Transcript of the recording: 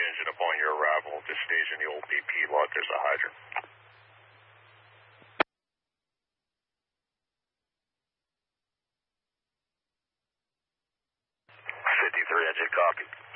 engine upon your arrival. Just station the old BP lot. There's a hydrant. 53 engine copy.